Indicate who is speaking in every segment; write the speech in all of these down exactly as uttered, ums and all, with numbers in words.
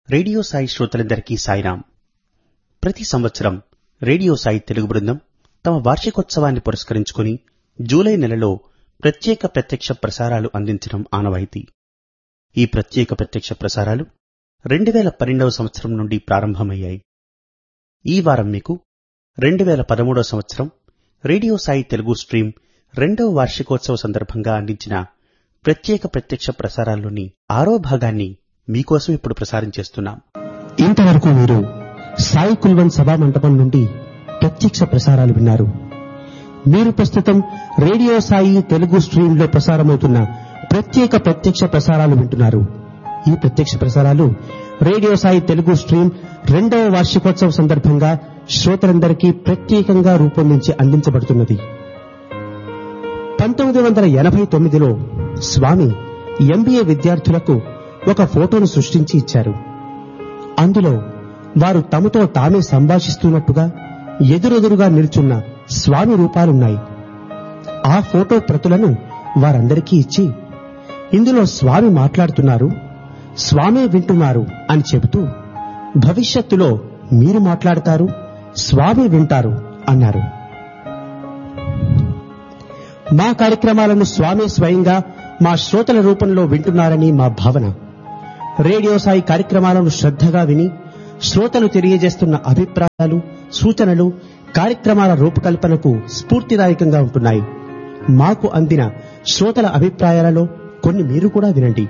Speaker 1: Radio Sai శ్రోతలందరికీ సాయిరాం. ప్రతి సంవత్సరం రేడియో సాయి తెలుగు బృందం తమ వార్షికోత్సవాన్ని పురస్కరించుకుని జూలై నెలలో ప్రత్యేక ప్రత్యక్ష ప్రసారాలు అందించడం ఆనవాయితీ. ఈ ప్రత్యేక ప్రత్యక్ష ప్రసారాలు రెండు వేల పన్నెండవ సంవత్సరం నుండి ప్రారంభమయ్యాయి. ఈ వారం మీకు రెండు వేల పదమూడవ సంవత్సరం రేడియో సాయి తెలుగు స్ట్రీమ్ రెండవ వార్షికోత్సవ సందర్భంగా అందించిన ప్రత్యేక ప్రత్యక్ష ప్రసారాల్లోని ఆరో భాగాన్ని మీకోసం ఇప్పుడు ప్రసారం చేస్తున్నాం.
Speaker 2: ఇంతవరకు మీరు సాయి కుల్వన్ సభా మంటపం నుండి ప్రత్యక్ష ప్రసారాలు విన్నారు. మీరు ప్రస్తుతం రేడియో సాయి తెలుగు స్ట్రీమ్ లో ప్రసారమవుతున్న ప్రత్యేక ప్రత్యక్ష ప్రసారాలు వింటున్నారు. ఈ ప్రత్యక్ష ప్రసారాలు రేడియో సాయి తెలుగు స్ట్రీమ్ రెండవ వార్షికోత్సవ సందర్భంగా శ్రోతలందరికీ ప్రత్యేకంగా రూపొందించి అందించబడుతున్నది. పంతొమ్మిది వందల ఎనభై తొమ్మిదిలో స్వామి ఎంబీఏ విద్యార్థులకు ఒక ఫోటోను సృష్టించి ఇచ్చారు. అందులో వారు తమతో తామే సంభాషిస్తున్నట్టుగా ఎదురెదురుగా నిల్చున్న స్వామి రూపాలున్నాయి. ఆ ఫోటో ప్రతులను వారందరికీ ఇచ్చి, ఇందులో స్వామి మాట్లాడుతున్నారు, స్వామే వింటున్నారు అని చెబుతూ, భవిష్యత్తులో మీరు మాట్లాడతారు, స్వామి వింటారు అన్నారు. మా కార్యక్రమాలను స్వామి స్వయంగా మా శ్రోతల రూపంలో వింటున్నారని మా భావన. రేడియో సాయి కార్యక్రమాలను శ్రద్ధగా విని శ్రోతలు తెలియజేస్తున్న అభిప్రాయాలు, సూచనలు కార్యక్రమాల రూపకల్పనకు స్ఫూర్తిదాయకంగా ఉంటున్నాయి. మాకు అందిన శ్రోతల అభిప్రాయాలలో కొన్ని మీరు కూడా వినండి.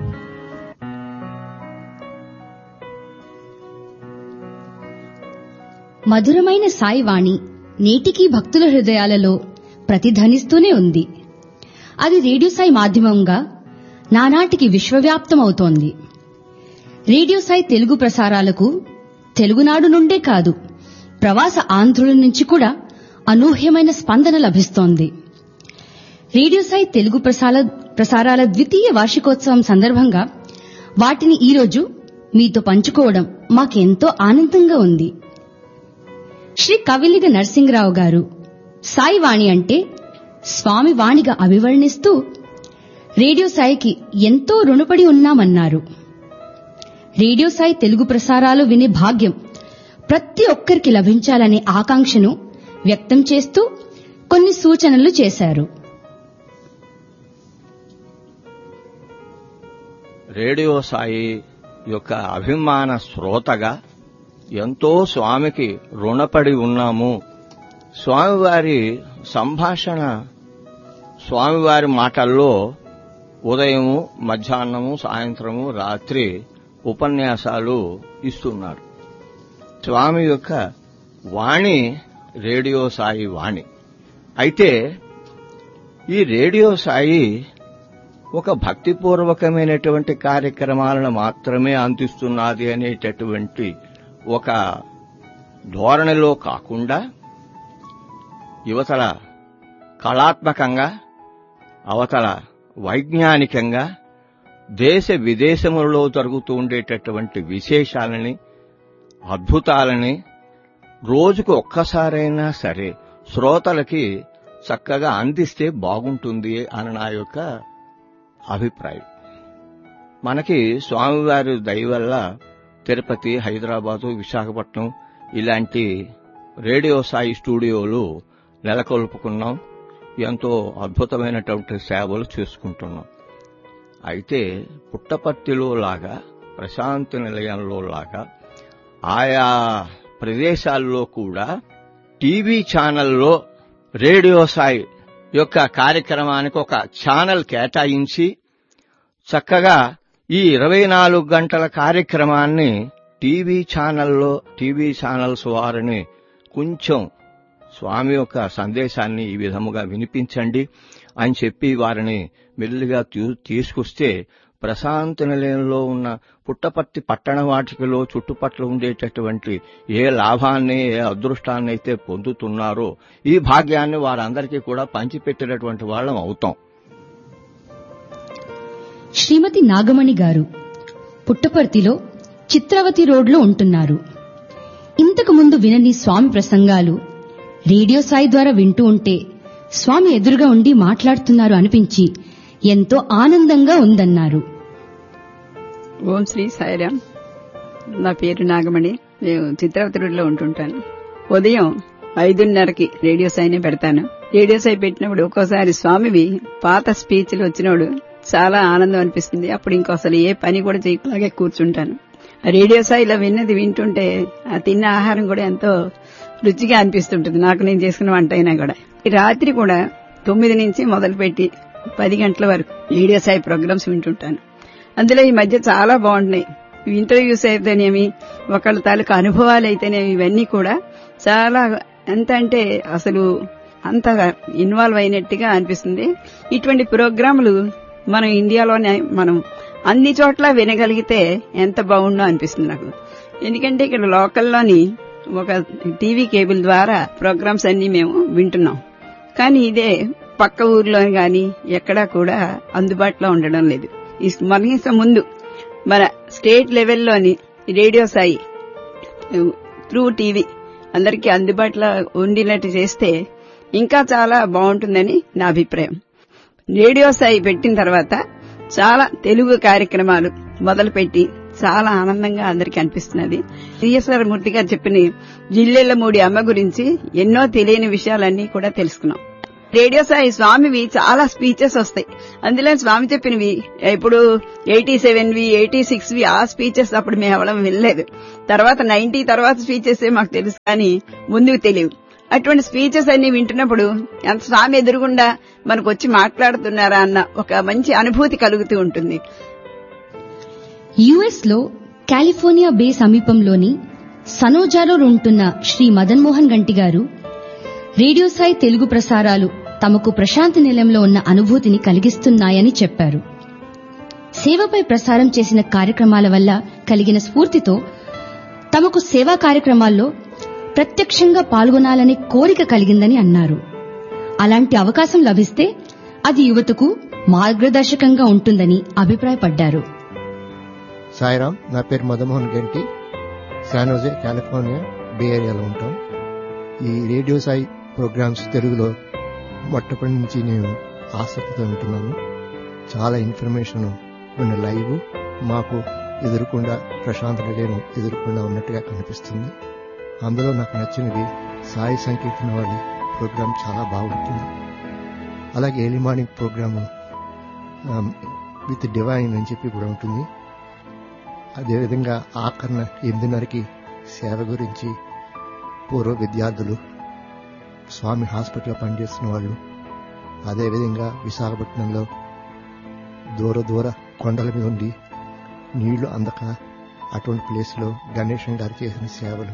Speaker 3: మధురమైన సాయి వాణి నేటికీ భక్తుల హృదయాలలో ప్రతిధ్వనిస్తూనే ఉంది. అది రేడియో సాయి మాధ్యమంగా నానాటికి విశ్వవ్యాప్తమవుతోంది. రేడియో సాయి తెలుగు ప్రసారాలకు తెలుగునాడు నుండే కాదు, ప్రవాస ఆంధ్రుల నుంచి కూడా అనూహ్యమైన స్పందన లభిస్తోంది. రేడియో సాయి తెలుగు ప్రసారాల ద్వితీయ వార్షికోత్సవం సందర్భంగా వాటిని ఈరోజు మీతో పంచుకోవడం మాకెంతో ఆనందంగా ఉంది. శ్రీ కవిలిగ నరసింగరావు గారు సాయి వాణి అంటే స్వామి వాణిగా అభివర్ణిస్తూ రేడియో సాయికి ఎంతో రుణపడి ఉన్నామన్నారు. రేడియో సాయి తెలుగు ప్రసారాలు వినే భాగ్యం ప్రతి ఒక్కరికి లభించాలనే ఆకాంక్షను వ్యక్తం చేస్తూ కొన్ని సూచనలు చేశారు.
Speaker 4: రేడియో సాయి యొక్క అభిమాన శ్రోతగా ఎంతో స్వామికి రుణపడి ఉన్నాము. స్వామివారి సంభాషణ, స్వామివారి మాటల్లో ఉదయము, మధ్యాహ్నము, సాయంత్రము, రాత్రి ఉపన్యాసాలు ఇస్తున్నారు. స్వామి యొక్క వాణి రేడియో సాయి వాణి. అయితే ఈ రేడియో సాయి ఒక భక్తిపూర్వకమైనటువంటి కార్యక్రమాలను మాత్రమే అందిస్తున్నది అనేటటువంటి ఒక ధోరణిలో కాకుండా యువతల కళాత్మకంగా, అవతల వైజ్ఞానికంగా దేశ విదేశములలో జరుగుతూ ఉండేటటువంటి విశేషాలని, అద్భుతాలని రోజుకు ఒక్కసారైనా సరే శ్రోతలకి చక్కగా అందిస్తే బాగుంటుంది అని నా యొక్క అభిప్రాయం. మనకి స్వామివారి దయ వల్ల తిరుపతి, హైదరాబాదు, విశాఖపట్నం ఇలాంటి రేడియో సాయి స్టూడియోలు నెలకొల్పుకున్నాం. ఎంతో అద్భుతమైనటువంటి సేవలు చేసుకుంటున్నాం. అయితే పుట్టపర్తిలో లాగా, ప్రశాంతి నిలయంలో లాగా ఆయా ప్రదేశాల్లో కూడా టీవీ ఛానల్లో రేడియో సాయి యొక్క కార్యక్రమానికి ఒక ఛానల్ కేటాయించి చక్కగా ఈ ఇరవై నాలుగు గంటల కార్యక్రమాన్ని టీవీ ఛానల్లో టీవీ ఛానల్స్ వారిని కొంచెం స్వామి యొక్క సందేశాన్ని ఈ విధముగా వినిపించండి అని చెప్పి వారిని మెల్లిగా తీసుకొస్తే ప్రశాంతి నిలయంలో ఉన్న పుట్టపర్తి పట్టణ వాటికలో చుట్టుపట్ల ఉండేటటువంటి ఏ లాభాన్ని, ఏ అదృష్టాన్ని అయితే పొందుతున్నారో ఈ భాగ్యాన్ని వారందరికీ కూడా పంచిపెట్టినటువంటి వాళ్ళం అవుతాం.
Speaker 3: శ్రీమతి నాగమణి గారు పుట్టపర్తిలో చిత్రవతి రోడ్లో ఉంటున్నారు. ఇంతకు ముందు వినని స్వామి ప్రసంగాలు రేడియో సాయి ద్వారా వింటూ ఉంటే స్వామి ఎదురుగా ఉండి మాట్లాడుతున్నారు అనిపించి ఎంతో ఆనందంగా ఉందన్నారు.
Speaker 5: ఓం శ్రీ సాయిరాం. నా పేరు నాగమణి. నేను చిత్రవతిలో ఉంటుంటాను. ఉదయం ఐదున్నరకి రేడియో సైన్ పెడతాను. రేడియో సై పెట్టినప్పుడు ఒక్కోసారి స్వామివి పాత స్పీచ్లు వచ్చినప్పుడు చాలా ఆనందం అనిపిస్తుంది. అప్పుడు ఇంకో అసలు ఏ పని కూడా చేయలాగే కూర్చుంటాను. రేడియో సాయిలో విన్నది వింటుంటే ఆ తిన్న ఆహారం కూడా ఎంతో రుచిగా అనిపిస్తుంటుంది. నాకు నేను చేసుకున్న వంట అయినా కూడా. రాత్రి కూడా తొమ్మిది నుంచి మొదలుపెట్టి పది గంటల వరకు రేడియో సాయి ప్రోగ్రామ్స్ వింటుంటాను. అందులో ఈ మధ్య చాలా బాగుంటున్నాయి. ఇంటర్వ్యూస్ అయితేనేమి, ఒకళ్ళ తాలూకు అనుభవాలు అయితేనేమి, ఇవన్నీ కూడా చాలా ఎంత అంటే అసలు అంత ఇన్వాల్వ్ అయినట్టుగా అనిపిస్తుంది. ఇటువంటి ప్రోగ్రాములు మనం ఇండియాలోనే మనం అన్ని చోట్ల వినగలిగితే ఎంత బాగుండో అనిపిస్తుంది నాకు. ఎందుకంటే ఇక్కడ లోకల్లోని ఒక టీవీ కేబుల్ ద్వారా ప్రోగ్రామ్స్ అన్ని మేము వింటున్నాం. కానీ ఇదే పక్క ఊర్లో గాని ఎక్కడా కూడా అందుబాటులో ఉండడం లేదు. కనీసం ముందు మన state లెవెల్లోని radio Sai through TV అందరికీ అందుబాటులో ఉండేటట్టు చేస్తే ఇంకా చాలా బాగుంటుందని నా అభిప్రాయం. రేడియో సాయి పెట్టిన తర్వాత చాలా తెలుగు కార్యక్రమాలు మొదలుపెట్టి చాలా ఆనందంగా అందరికీ అనిపిస్తున్నది. సిఎస్ఆర్ మూర్తి గారు చెప్పిన జిల్లెళ్ల మూడి అమ్మ గురించి ఎన్నో తెలియని విషయాలన్నీ కూడా తెలుసుకున్నాం. రేడియో సాయి స్వామివి చాలా స్పీచెస్ వస్తాయి. అందులో స్వామి చెప్పినవి ఇప్పుడు ఎయిటీ సెవెన్ వి ఎయిటీ సిక్స్ వి ఆ స్పీచెస్ అప్పుడు మేము ఎవరం వినలేదు. తర్వాత నైన్టీ తర్వాత స్పీచెస్ మాకు తెలుసు, కానీ ముందుకు తెలియదు. అటువంటి స్పీచెస్ అన్ని వింటున్నప్పుడు ఎంత స్వామి ఎదురుగుండా మనకు వచ్చి మాట్లాడుతున్నారా అన్న ఒక మంచి అనుభూతి కలుగుతూ ఉంటుంది.
Speaker 3: యుఎస్ లో కాలిఫోర్నియా బే సమీపంలోని సనోజాలో ఉంటున్న శ్రీ మదన్ మోహన్ గంటి గారు రేడియో సాయి తెలుగు ప్రసారాలు తమకు ప్రశాంతి నిలయంలో ఉన్న అనుభూతిని కలిగిస్తున్నాయని చెప్పారు. సేవపై ప్రసారం చేసిన కార్యక్రమాల వల్ల కలిగిన స్ఫూర్తితో తమకు సేవా కార్యక్రమాల్లో ప్రత్యక్షంగా పాల్గొనాలనే కోరిక కలిగిందని అన్నారు. అలాంటి అవకాశం లభిస్తే అది యువతకు మార్గదర్శకంగా ఉంటుందని అభిప్రాయపడ్డారు.
Speaker 6: సాయిరామ్, నా పేరు మదన్మోహన్ గంటి. శానోజే, కాలిఫోర్నియా బే ఏరియాలో ఉంటాం. ఈ రేడియో సాయి ప్రోగ్రామ్స్ తెలుగులో మొట్టమొదటి నుంచి నేను ఆసక్తితో ఉంటున్నాను. చాలా ఇన్ఫర్మేషన్ ఉన్న లైవ్ మాకు ఎదురుకుండా ప్రశాంత నిలయం ఎదురుకుండా ఉన్నట్టుగా కనిపిస్తుంది. అందులో నాకు నచ్చినవి సాయి సంకీర్తన వాళ్ళ ప్రోగ్రాం చాలా బాగుంటుంది. అలాగే early morning programme with divine అని చెప్పి కూడా ఉంటుంది. అదేవిధంగా ఆఖరణ ఎనిమిదిన్నరకి సేవ గురించి పూర్వ విద్యార్థులు, స్వామి హాస్పిటల్లో పనిచేస్తున్న వాళ్ళు, అదేవిధంగా విశాఖపట్నంలో దూర దూర కొండల మీద ఉండి నీళ్లు అందక అటువంటి ప్లేస్లో గణేశం గారు చేసిన సేవలు,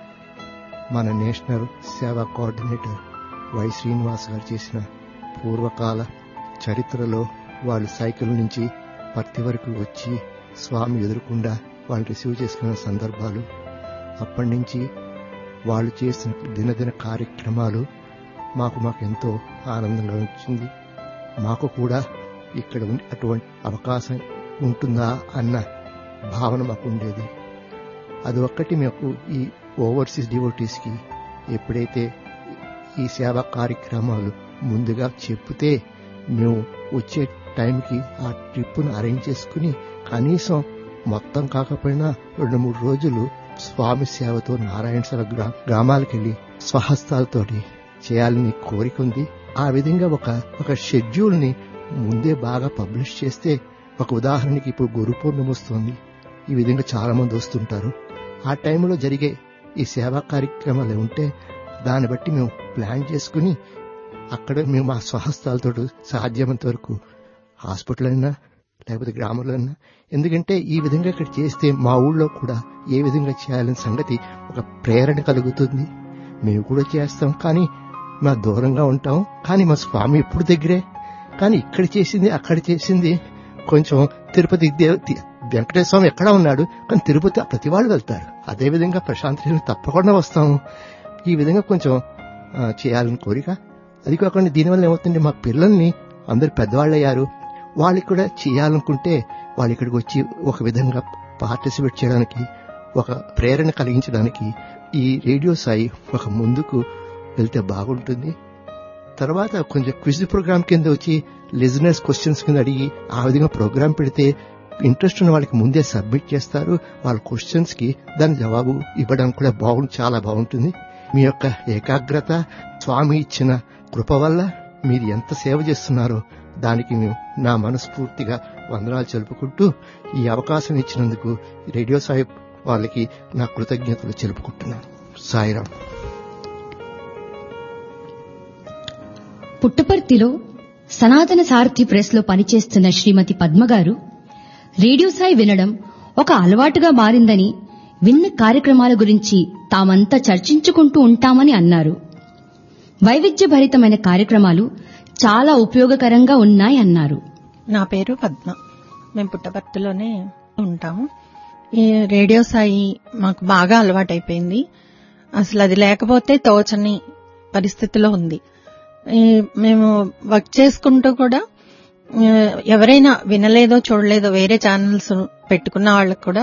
Speaker 6: మన నేషనల్ సేవా కోఆర్డినేటర్ వై శ్రీనివాస్ గారు చేసిన పూర్వకాల చరిత్రలో వాళ్ళు సైకిల్ నుంచి పర్తి వరకు వచ్చి స్వామి ఎదురుకుండా వాళ్ళు రిసీవ్ చేసుకున్న సందర్భాలు, అప్పటి నుంచి వాళ్ళు చేసిన దినదిన కార్యక్రమాలు మాకు మాకు ఎంతో ఆనందంగా వచ్చింది. మాకు కూడా ఇక్కడ అటువంటి అవకాశం ఉంటుందా అన్న భావన మాకు ఉండేది. అది ఒక్కటి మాకు ఈ ఓవర్సీస్ డివోటీస్కి ఎప్పుడైతే ఈ సేవా కార్యక్రమాలు ముందుగా చెప్తే మేము వచ్చే టైంకి ఆ ట్రిప్పును అరేంజ్ చేసుకుని కనీసం మొత్తం కాకపోయినా రెండు మూడు రోజులు స్వామి సేవతో నారాయణసర గ్రామాలకు వెళ్లి స్వహస్తాలతోటి చేయాలని కోరిక ఉంది. ఆ విధంగా ఒక ఒక షెడ్యూల్ ని ముందే బాగా పబ్లిష్ చేస్తే, ఒక ఉదాహరణకి ఇప్పుడు గురు పూర్ణిమ వస్తుంది, ఈ విధంగా చాలా మంది వస్తుంటారు. ఆ టైంలో జరిగే ఈ సేవా కార్యక్రమాలు ఉంటే దాన్ని బట్టి మేము ప్లాన్ చేసుకుని అక్కడ మేము మా స్వహస్తాలతో సాధ్యమంత వరకు హాస్పిటల్ అయినా లేకపోతే గ్రామంలో అయినా, ఎందుకంటే ఈ విధంగా ఇక్కడ చేస్తే మా ఊళ్ళో కూడా ఏ విధంగా చేయాలనే సంగతి ఒక ప్రేరణ కలుగుతుంది. మేము కూడా చేస్తాం, కానీ మా దూరంగా ఉంటాం, కానీ మా స్వామి ఎప్పుడు దగ్గరే. కానీ ఇక్కడ చేసింది అక్కడ చేసింది కొంచెం తిరుపతి వెంకటేశ్వర స్వామి ఎక్కడా ఉన్నాడు, కానీ తిరుపతి ప్రతి వాళ్ళు వెళ్తారు. అదేవిధంగా ప్రశాంతి తప్పకుండా వస్తాము. ఈ విధంగా కొంచెం చేయాలని కోరిక. అది కాకుండా దీనివల్ల ఏమవుతుంది, మా పిల్లల్ని అందరు పెద్దవాళ్ళు అయ్యారు, వాళ్ళకి కూడా చేయాలనుకుంటే వాళ్ళు ఇక్కడికి వచ్చి ఒక విధంగా పార్టిసిపేట్ చేయడానికి, ఒక ప్రేరణ కలిగించడానికి ఈ రేడియో సాయి ఒక ముందుకు వెళ్తే బాగుంటుంది. తర్వాత కొంచెం క్విజ్ ప్రోగ్రామ్ కింద వచ్చి లిజనర్స్ క్వశ్చన్స్ కింద అడిగి ఆ విధంగా ప్రోగ్రామ్ పెడితే ఇంట్రెస్ట్ ఉన్న వాళ్ళకి ముందే సబ్మిట్ చేస్తారు. వాళ్ళ క్వశ్చన్స్ కి దాని జవాబు ఇవ్వడం కూడా బాగుంది, చాలా బాగుంటుంది. మీ యొక్క ఏకాగ్రత, స్వామి ఇచ్చిన కృప వల్ల మీరు ఎంత సేవ చేస్తున్నారో దానికి మేము నా మనస్ఫూర్తిగా వందనాలు తెలుపుకుంటూ ఈ అవకాశం ఇచ్చినందుకు రేడియో సాయి వాళ్ళకి నా కృతజ్ఞతలు తెలుపుకుంటున్నాను. సాయిరాం.
Speaker 3: పుట్టపర్తిలో సనాతన సారథి ప్రెస్ లో పనిచేస్తున్న శ్రీమతి పద్మగారు రేడియో సాయి వినడం ఒక అలవాటుగా మారిందని, విన్న కార్యక్రమాల గురించి తామంతా చర్చించుకుంటూ ఉంటామని అన్నారు. వైవిధ్యభరితమైన కార్యక్రమాలు చాలా ఉపయోగకరంగా ఉన్నాయన్నారు.
Speaker 7: నా పేరు పద్మ. మేము పుట్టపర్తిలోనే ఉంటాము. ఈ రేడియో సాయి మాకు బాగా అలవాటైపోయింది. అసలు అది లేకపోతే తోచని పరిస్థితిలో ఉంది. మేము వర్క్ చేసుకుంటూ కూడా ఎవరైనా వినలేదో చూడలేదో వేరే ఛానల్స్ పెట్టుకున్న వాళ్ళకు కూడా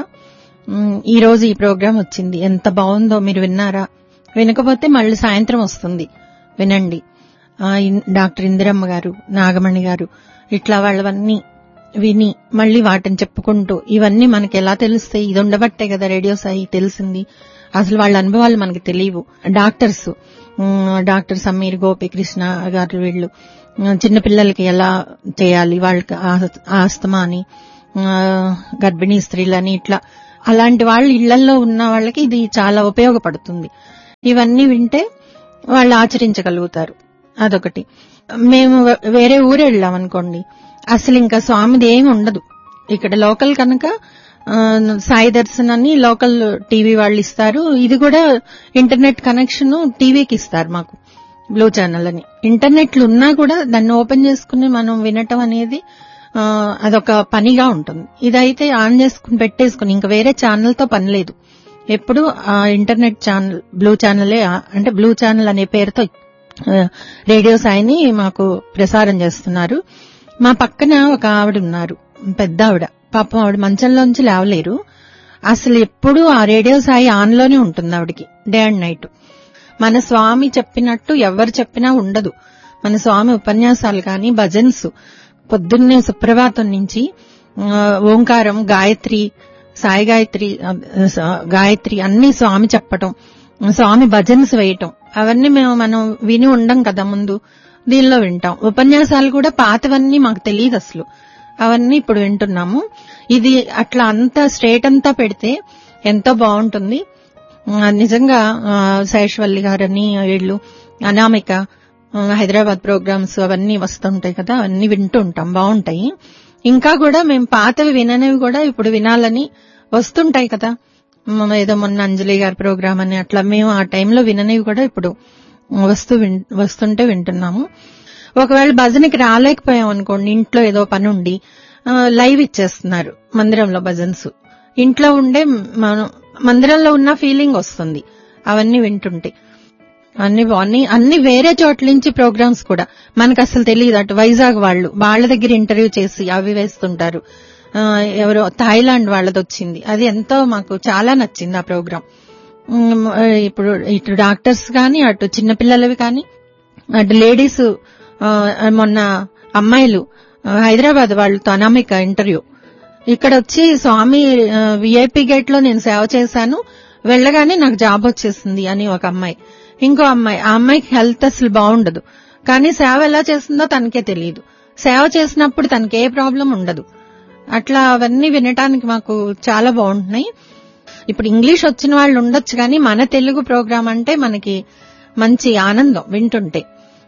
Speaker 7: ఈ రోజు ఈ ప్రోగ్రాం వచ్చింది, ఎంత బాగుందో, మీరు విన్నారా? వినకపోతే మళ్ళీ సాయంత్రం వస్తుంది, వినండి. డాక్టర్ ఇందిరమ్మ గారు, నాగమణి గారు, ఇట్లా వాళ్ళవన్నీ విని మళ్ళీ వాటిని చెప్పుకుంటూ, ఇవన్నీ మనకి ఎలా తెలుస్తాయి? ఇది ఉండబట్టే కదా రేడియో సాయి తెలిసింది. అసలు వాళ్ళ అనుభవాలు మనకి తెలియవు. డాక్టర్స్ డాక్టర్ సమీర్, గోపికృష్ణ గారు, వీళ్ళు చిన్నపిల్లలకి ఎలా చేయాలి, వాళ్ళకి ఆస్తమా అని, గర్భిణీ స్త్రీలని, ఇట్లా అలాంటి వాళ్ళు ఇళ్లలో ఉన్న వాళ్ళకి ఇది చాలా ఉపయోగపడుతుంది. ఇవన్నీ వింటే వాళ్ళు ఆచరించగలుగుతారు. అదొకటి. మేము వేరే ఊరు వెళ్ళాం అనుకోండి, అసలు ఇంకా స్వామిది ఏమి ఉండదు. ఇక్కడ లోకల్ కనుక సాయి దర్శన్ అని లోకల్ టీవీ వాళ్ళు ఇస్తారు. ఇది కూడా ఇంటర్నెట్ కనెక్షన్ టీవీకి ఇస్తారు మాకు, బ్లూ ఛానల్ అని. ఇంటర్నెట్లు ఉన్నా కూడా దాన్ని ఓపెన్ చేసుకుని మనం వినటం అనేది అదొక పనిగా ఉంటుంది. ఇదైతే ఆన్ చేసుకుని పెట్టేసుకుని ఇంకా వేరే ఛానల్తో పని లేదు. ఎప్పుడు ఆ ఇంటర్నెట్ ఛానల్, బ్లూ ఛానలే, అంటే బ్లూ ఛానల్ అనే పేరుతో రేడియో సాయిని మాకు ప్రసారం చేస్తున్నారు. మా పక్కన ఒక ఆవిడ ఉన్నారు, పెద్ద ఆవిడ. పాపం ఆవిడ మంచంలోంచి లేవలేరు. అసలు ఎప్పుడు ఆ రేడియో సాయి ఆన్ లోనే ఉంటుంది ఆవిడికి, డే అండ్ నైట్. మన స్వామి చెప్పినట్టు ఎవరు చెప్పినా ఉండదు. మన స్వామి ఉపన్యాసాలు కానీ, భజన్స్, పొద్దున్నే సుప్రభాతం నుంచి ఓంకారం, గాయత్రి, సాయి గాయత్రి, గాయత్రి అన్ని స్వామి చెప్పటం, స్వామి భజన్స్ వేయటం, అవన్నీ మేము మనం విని ఉండం కదా ముందు, దీనిలో వింటాం. ఉపన్యాసాలు కూడా పాతవన్నీ మాకు తెలియదు అసలు, అవన్నీ ఇప్పుడు వింటున్నాము. ఇది అట్లా అంతా స్ట్రేట్ అంతా పెడితే ఎంతో బాగుంటుంది. నిజంగా శేషవల్లి గారని, వీళ్ళు అనామిక, హైదరాబాద్ ప్రోగ్రామ్స్ అవన్నీ వస్తుంటాయి కదా, అవన్నీ వింటూ ఉంటాం, బాగుంటాయి. ఇంకా కూడా మేము పాతవి విననివి కూడా ఇప్పుడు వినాలని వస్తుంటాయి కదా. ఏదో మొన్న అంజలి గారి ప్రోగ్రామ్ అని అట్లా మేము ఆ టైంలో విననివి కూడా ఇప్పుడు వస్తూ వస్తుంటే వింటున్నాము. ఒకవేళ భజనకి రాలేకపోయాం అనుకోండి, ఇంట్లో ఏదో పని ఉండి లైవ్ ఇచ్చేస్తున్నారు మందిరంలో భజన్స్. ఇంట్లో ఉండే మనం మందిరంలో ఉన్న ఫీలింగ్ వస్తుంది అవన్నీ వింటుంటే. అన్ని అన్ని అన్ని వేరే చోట్ల నుంచి ప్రోగ్రామ్స్ కూడా మనకు అసలు తెలియదు. అటు వైజాగ్ వాళ్ళు, వాళ్ళ దగ్గర ఇంటర్వ్యూ చేసి అవి వేస్తుంటారు. ఎవరో థాయిలాండ్ వాళ్ళది వచ్చింది, అది ఎంతో మాకు చాలా నచ్చింది ఆ ప్రోగ్రామ్. ఇప్పుడు ఇటు డాక్టర్స్ కానీ, అటు చిన్నపిల్లలవి కానీ, అటు లేడీస్, మొన్న అమ్మాయిలు హైదరాబాద్ వాళ్ళతో అనామిక ఇంటర్వ్యూ. ఇక్కడ వచ్చి స్వామి విఐపి గేట్ లో నేను సేవ చేశాను, వెళ్లగానే నాకు జాబ్ వచ్చేసింది అని ఒక అమ్మాయి. ఇంకో అమ్మాయి, ఆ అమ్మాయికి హెల్త్ అసలు బాగుండదు, కానీ సేవ ఎలా చేస్తుందో తనకే తెలియదు. సేవ చేసినప్పుడు తనకే ప్రాబ్లం ఉండదు. అట్లా అవన్నీ వినటానికి మాకు చాలా బాగుంటున్నాయి. ఇప్పుడు ఇంగ్లీష్ వచ్చిన వాళ్ళు ఉండొచ్చు, కానీ మన తెలుగు ప్రోగ్రాం అంటే మనకి మంచి ఆనందం వింటుంటే.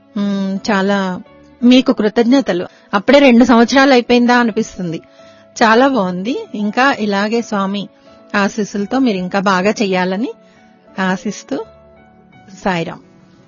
Speaker 7: చాలా మీకు కృతజ్ఞతలు. అప్పుడే రెండు సంవత్సరాలు అయిపోయిందా అనిపిస్తుంది. చాలా బాగుంది. ఇంకా ఇలాగే స్వామి ఆశీస్సులతో మీరు ఇంకా బాగా చెయ్యాలని ఆశిస్తూ సాయిరాం.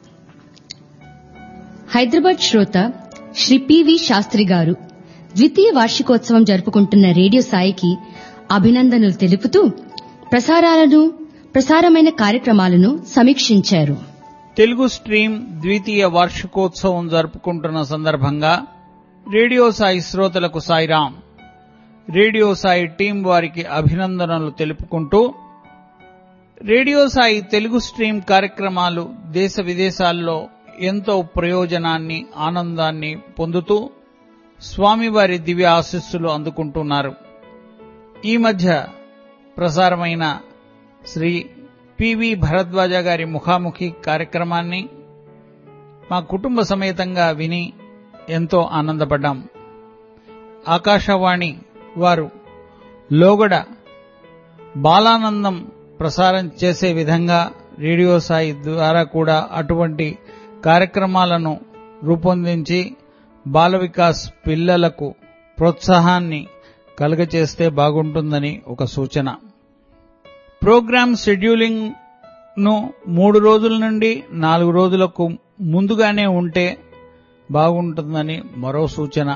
Speaker 3: హైదరాబాద్ శ్రోత శ్రీ పివి శాస్త్రి గారు ద్వితీయ వార్షికోత్సవం జరుపుకుంటున్న రేడియో సాయికి అభినందనలు తెలుపుతూ ప్రసారాలను, ప్రసారమైన కార్యక్రమాలను సమీక్షించారు.
Speaker 8: తెలుగు స్ట్రీమ్ ద్వితీయ వార్షికోత్సవం జరుపుకుంటున్న సందర్భంగా రేడియో సాయి శ్రోతలకు సాయిరాం. రేడియో సాయి టీం వారికి అభినందనలు తెలుపుకుంటూ, రేడియో సాయి తెలుగు స్ట్రీమ్ కార్యక్రమాలు దేశ విదేశాల్లో ఎంతో ప్రయోజనాన్ని, ఆనందాన్ని పొందుతూ స్వామివారి దివ్య ఆశీస్సులు అందుకుంటున్నారు. ఈ మధ్య ప్రసారమైన శ్రీ పివి భరద్వాజ గారి ముఖాముఖి కార్యక్రమాన్ని మా కుటుంబ సమేతంగా విని ఎంతో ఆనందపడ్డాం. ఆకాశవాణి వారు లోగడ బాలానందం ప్రసారం చేసే విధంగా రేడియో సాయి ద్వారా కూడా అటువంటి కార్యక్రమాలను రూపొందించి బాల వికాస్ పిల్లలకు ప్రోత్సాహాన్ని కలుగచేస్తే బాగుంటుందని ఒక సూచన. ప్రోగ్రామ్ షెడ్యూలింగ్ ను మూడు రోజుల నుండి నాలుగు రోజులకు ముందుగానే ఉంటే బాగుంటుందని మరో సూచన.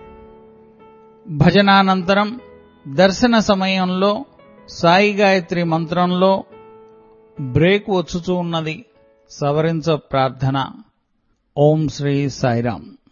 Speaker 8: భజనానంతరం దర్శన సమయంలో సాయి గాయత్రి మంత్రంలో బ్రేక్ వచ్చుచూ ఉన్నది, సవరించ ప్రార్థన. ఓం శ్రీ సాయిరాం.